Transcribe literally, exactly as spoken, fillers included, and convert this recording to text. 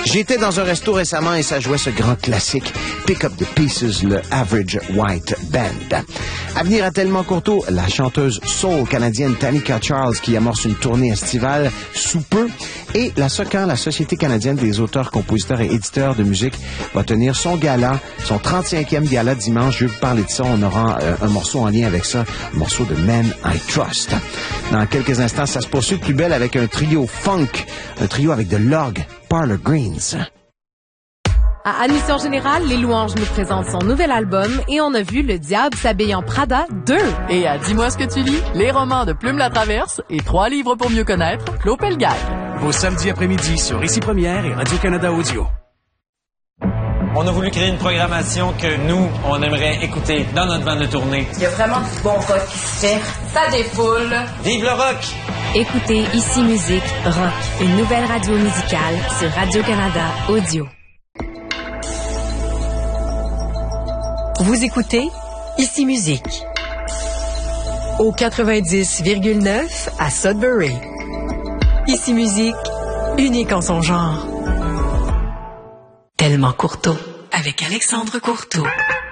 J'étais dans un resto récemment et ça jouait ce grand classique Pick Up the Pieces, le Average White Band. À venir à Tellement Courteau, la chanteuse soul canadienne Tanika Charles qui amorce une tournée estivale sous peu. Et la SOCAN, la Société canadienne des auteurs, compositeurs et éditeurs de musique, va tenir son gala, son trente-cinquième gala dimanche. Je vais vous parler de ça. On aura euh, un morceau en lien avec ça, un morceau de Men I Trust. Dans quelques instants, ça se poursuit plus belle avec un trio funk, un trio avec de l'orgue, Parlor Greens. À Admission Générale, Les Louanges nous présentent son nouvel album et on a vu Le Diable s'habille en Prada deux. Et à Dis-moi ce que tu lis, les romans de Plume la Traverse et trois livres pour mieux connaître, Claude Pelgag. Vos samedis après-midi sur Ici Première et Radio-Canada Audio. On a voulu créer une programmation que nous, on aimerait écouter dans notre van de tournée. Il y a vraiment du bon rock qui se fait. Ça défoule. Vive le rock! Écoutez Ici Musique Rock, une nouvelle radio musicale sur Radio-Canada Audio. Vous écoutez Ici Musique au quatre-vingt-dix virgule neuf à Sudbury. Ici Musique, unique en son genre. Tellement Courteau avec Alexandre Courteau.